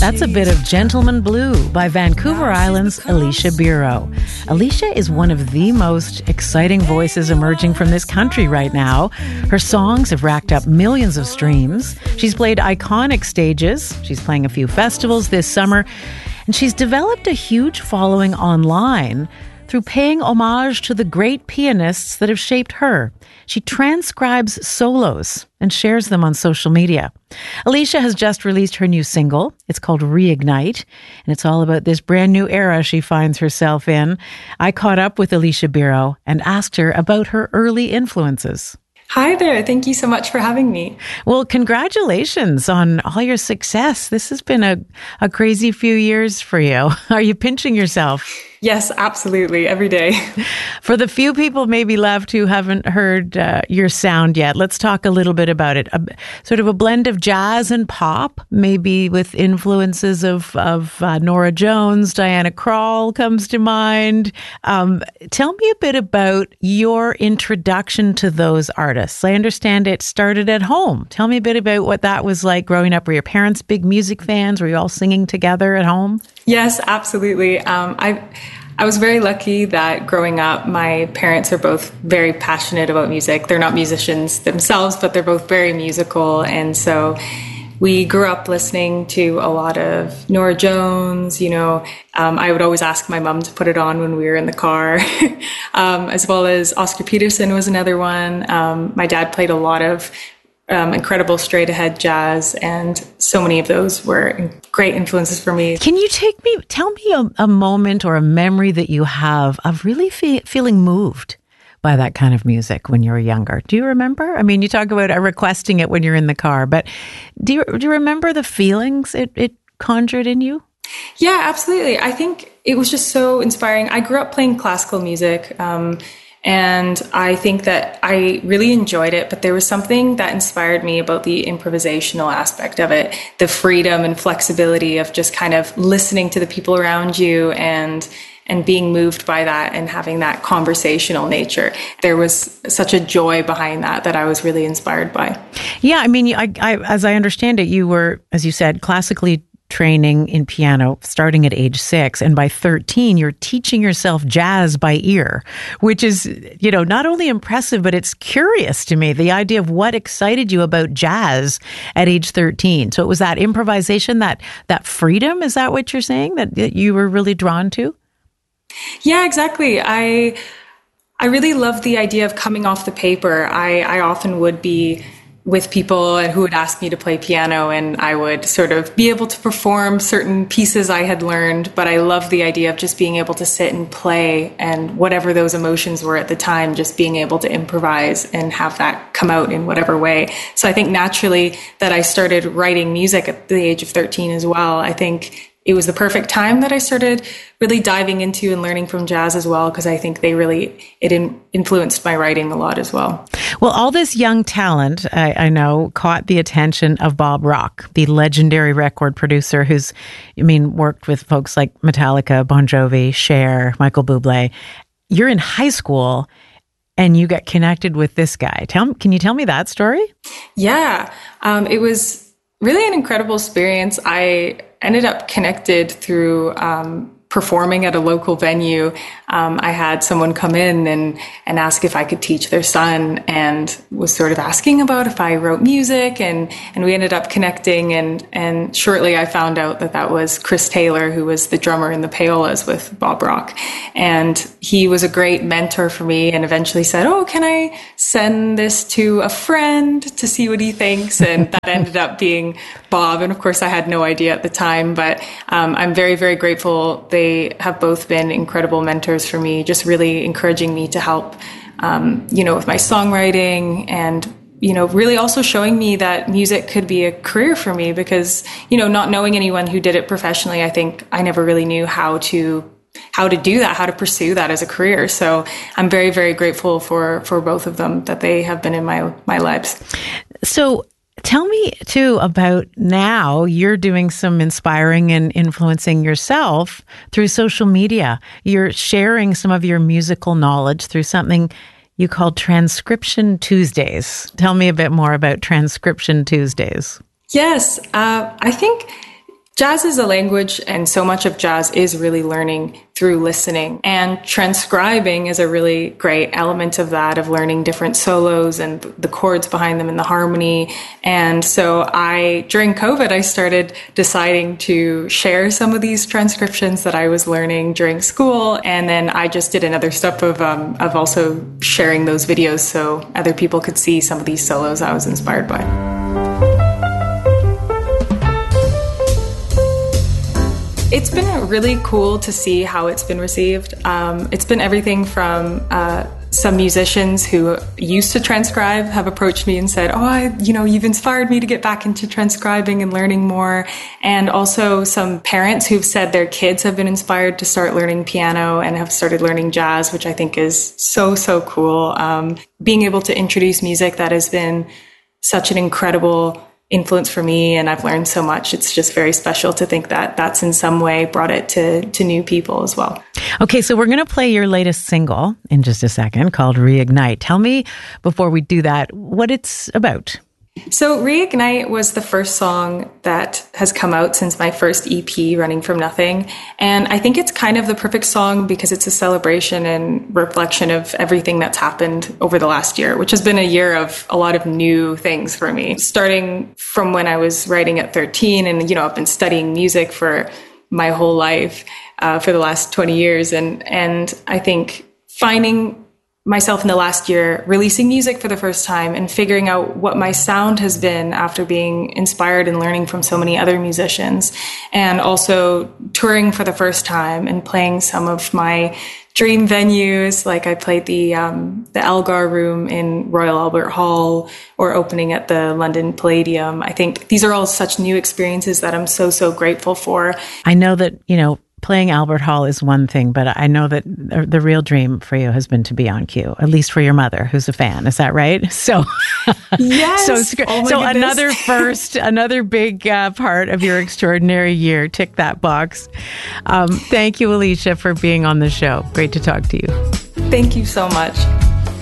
That's a bit of Gentleman Blue by Vancouver Island's Alicia Biro. Alicia is one of the most exciting voices emerging from this country right now. Her songs have racked up millions of streams. She's played iconic stages. She's playing a few festivals this summer. And she's developed a huge following online through paying homage to the great pianists that have shaped her. She transcribes solos and shares them on social media. Alicia has just released her new single. It's called Reignite, and it's all about this brand new era she finds herself in. I caught up with Alicia Biro and asked her about her early influences. Hi there. Thank you so much for having me. Well, congratulations on all your success. This has been a crazy few years for you. Are you pinching yourself? Yes, absolutely. Every day. For the few people maybe left who haven't heard your sound yet, let's talk a little bit about it. Sort of a blend of jazz and pop, maybe with influences of Nora Jones, Diana Krall comes to mind. Tell me a bit about your introduction to those artists. I understand it started at home. Tell me a bit about what that was like growing up. Were your parents big music fans? Were you all singing together at home? Yes, absolutely. I was very lucky that growing up, my parents are both very passionate about music. They're not musicians themselves, but they're both very musical. And so we grew up listening to a lot of Nora Jones. I would always ask my mom to put it on when we were in the car, as well as Oscar Peterson was another one. My dad played a lot of incredible straight ahead jazz, and so many of those were great influences for me. Can you tell me a moment or a memory that you have of really feeling moved by that kind of music when you were younger? Do you remember? I mean, you talk about requesting it when you're in the car, but do you remember the feelings it conjured in you? Yeah, absolutely. I think it was just so inspiring. I grew up playing classical music, and I think that I really enjoyed it, but there was something that inspired me about the improvisational aspect of it, the freedom and flexibility of just kind of listening to the people around you and being moved by that and having that conversational nature. There was such a joy behind that I was really inspired by. Yeah, I mean, I as I understand it, you were, as you said, classically training in piano starting at age 6, and by 13 you're teaching yourself jazz by ear, which is not only impressive, but it's curious to me, the idea of what excited you about jazz at age 13. So it was that improvisation, that freedom, is that what you're saying, that you were really drawn to? Yeah, exactly. I really love the idea of coming off the paper. I often would be with people who would ask me to play piano, and I would sort of be able to perform certain pieces I had learned, but I love the idea of just being able to sit and play, and whatever those emotions were at the time, just being able to improvise and have that come out in whatever way. So I think naturally that I started writing music at the age of 13 as well. I think it was the perfect time that I started really diving into and learning from jazz as well, because I think it influenced my writing a lot as well. Well, all this young talent, I know, caught the attention of Bob Rock, the legendary record producer who's, worked with folks like Metallica, Bon Jovi, Cher, Michael Bublé. You're in high school and you got connected with this guy. Can you tell me that story? Yeah, it was really an incredible experience. I ended up connected through performing at a local venue. I had someone come in and ask if I could teach their son, and was sort of asking about if I wrote music, and we ended up connecting, and shortly I found out that was Chris Taylor, who was the drummer in the Payolas with Bob Rock. And he was a great mentor for me, and eventually said, can I send this to a friend to see what he thinks? And that ended up being Bob. And of course I had no idea at the time, but I'm very, very grateful. They have both been incredible mentors for me, just really encouraging me to help, with my songwriting, and, really also showing me that music could be a career for me, because, not knowing anyone who did it professionally, I think I never really knew how to do that, how to pursue that as a career. So I'm very, very grateful for both of them, that they have been in my lives. So tell me too about now you're doing some inspiring and influencing yourself through social media. You're sharing some of your musical knowledge through something you call Transcription Tuesdays. Tell me a bit more about Transcription Tuesdays. Yes, I think Jazz is a language, and so much of jazz is really learning through listening. And transcribing is a really great element of that, of learning different solos and the chords behind them and the harmony. And so during COVID, I started deciding to share some of these transcriptions that I was learning during school. And then I just did another step of also sharing those videos so other people could see some of these solos I was inspired by. It's been really cool to see how it's been received. It's been everything from some musicians who used to transcribe have approached me and said, you've inspired me to get back into transcribing and learning more. And also some parents who've said their kids have been inspired to start learning piano and have started learning jazz, which I think is so, so cool. Being able to introduce music that has been such an incredible influence for me, and I've learned so much. It's just very special to think that that's in some way brought it to new people as well. Okay, so we're going to play your latest single in just a second called Reignite. Tell me, before we do that, what it's about. So Reignite was the first song that has come out since my first EP, Running From Nothing. And I think it's kind of the perfect song because it's a celebration and reflection of everything that's happened over the last year, which has been a year of a lot of new things for me. Starting from when I was writing at 13 and, I've been studying music for my whole life, for the last 20 years. And I think finding myself in the last year releasing music for the first time and figuring out what my sound has been after being inspired and learning from so many other musicians, and also touring for the first time and playing some of my dream venues. Like I played the Elgar Room in Royal Albert Hall or opening at the London Palladium. I think these are all such new experiences that I'm so, so grateful for. I know that, playing Albert Hall is one thing, but I know that the real dream for you has been to be on cue, at least for your mother, who's a fan. Is that right? So, yes. So another first, another big part of your extraordinary year. Tick that box. Thank you, Alicia, for being on the show. Great to talk to you. Thank you so much.